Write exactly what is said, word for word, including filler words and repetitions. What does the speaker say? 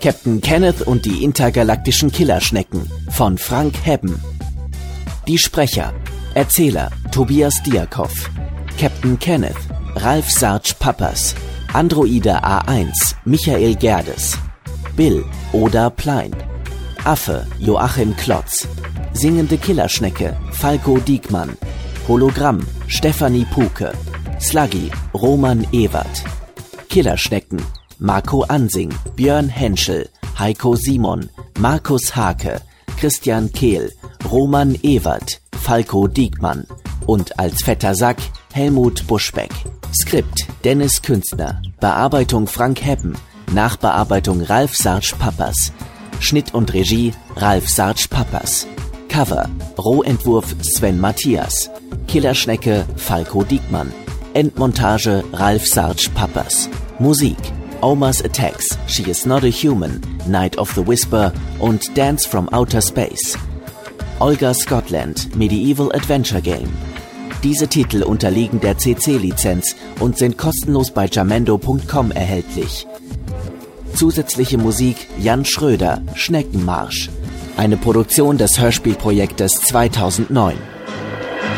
Captain Kenneth und die intergalaktischen Killerschnecken von Frank Hebben. Die Sprecher: Erzähler Tobias Diakow, Captain Kenneth Ralf Sarge Pappas, Androide A eins Michael Gerdes, Bill Oda Plein, Affe Joachim Klotz, Singende Killerschnecke Falco Diekmann, Hologramm Stefanie Puke, Sluggy Roman Ewert, Killerschnecken Marco Ansing, Björn Henschel, Heiko Simon, Markus Hake, Christian Kehl, Roman Ewert, Falco Diekmann und als fetter Sack Helmut Buschbeck. Skript Dennis Künstner, Bearbeitung Frank Hebben, Nachbearbeitung Ralf Sarge Pappas, Schnitt und Regie Ralf Sarge Pappas, Cover Rohentwurf Sven Matthias, Killerschnecke Falco Diekmann, Endmontage Ralf Sarge Pappas, Musik Oma's Attacks, She Is Not a Human, Night of the Whisper und Dance from Outer Space. Olga Scotland, Medieval Adventure Game. Diese Titel unterliegen der C C-Lizenz und sind kostenlos bei jamendo punkt com erhältlich. Zusätzliche Musik Jan Schröder, Schneckenmarsch. Eine Produktion des Hörspielprojektes zweitausendneun.